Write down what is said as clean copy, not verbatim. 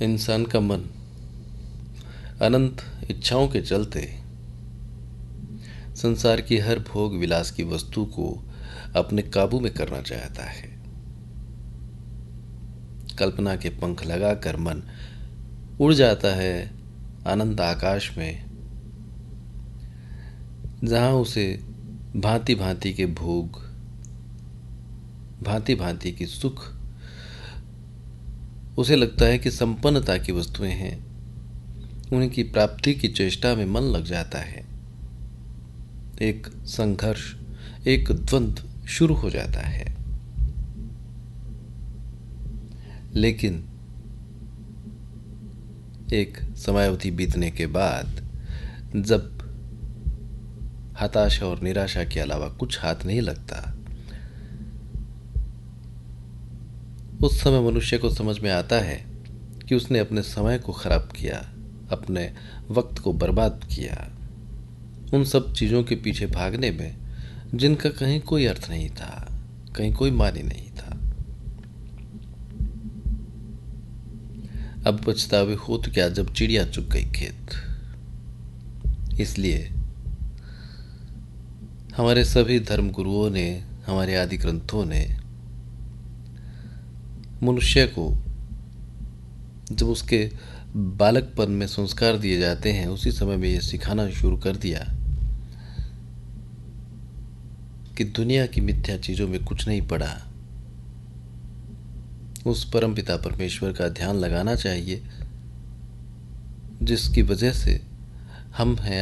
इंसान का मन अनंत इच्छाओं के चलते संसार की हर भोग विलास की वस्तु को अपने काबू में करना चाहता है। कल्पना के पंख लगाकर मन उड़ जाता है अनंत आकाश में, जहां उसे भांति भांति के भोग, भांति भांति की सुख, उसे लगता है कि संपन्नता की वस्तुएं हैं। उनकी प्राप्ति की चेष्टा में मन लग जाता है। एक संघर्ष, एक द्वंद्व शुरू हो जाता है। लेकिन एक समयावधि बीतने के बाद जब हताशा और निराशा के अलावा कुछ हाथ नहीं लगता, उस समय मनुष्य को समझ में आता है कि उसने अपने समय को खराब किया, अपने वक्त को बर्बाद किया, उन सब चीजों के पीछे भागने में जिनका कहीं कोई अर्थ नहीं था, कहीं कोई मानी नहीं था। अब पछतावे हो तो क्या, जब चिड़िया चुग गई खेत। इसलिए हमारे सभी धर्म गुरुओं ने, हमारे आदि ग्रंथों ने मनुष्य को जब उसके बालकपन में संस्कार दिए जाते हैं, उसी समय में यह सिखाना शुरू कर दिया कि दुनिया की मिथ्या चीजों में कुछ नहीं पड़ा। उस परमपिता परमेश्वर का ध्यान लगाना चाहिए, जिसकी वजह से हम हैं